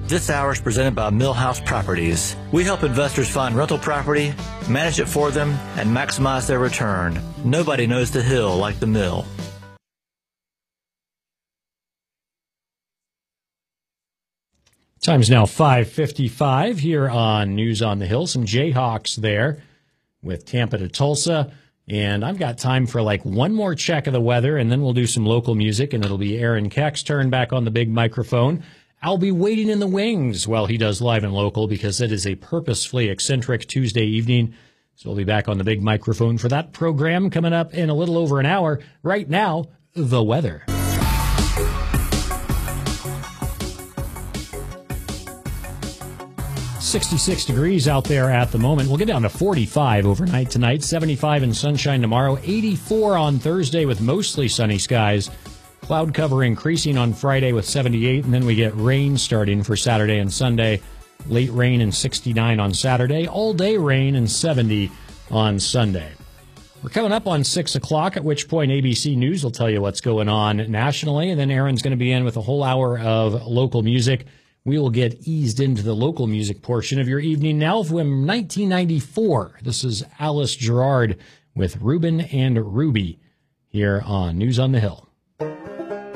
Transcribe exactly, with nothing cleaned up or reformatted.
This hour is presented by Millhouse Properties. We help investors find rental property, manage it for them, and maximize their return. Nobody knows the hill like the Mill. Time's now five fifty-five here on News on the Hill. Some Jayhawks there with Tampa to Tulsa. And I've got time for like one more check of the weather, and then we'll do some local music, and it'll be Aaron Keck's turn back on the big microphone. I'll be waiting in the wings while he does live and local because it is a purposefully eccentric Tuesday evening. So we'll be back on the big microphone for that program coming up in a little over an hour. Right now, the weather. sixty-six degrees out there at the moment. We'll get down to forty-five overnight tonight, seventy-five and sunshine tomorrow, eighty-four on Thursday with mostly sunny skies. Cloud cover increasing on Friday with seventy-eight, and then we get rain starting for Saturday and Sunday. Late rain and sixty-nine on Saturday, all-day rain and seventy on Sunday. We're coming up on six o'clock, at which point A B C News will tell you what's going on nationally, and then Aaron's going to be in with a whole hour of local music. We will get eased into the local music portion of your evening now from nineteen ninety-four. This is Alice Gerrard with Reuben and Ruby here on News on the Hill.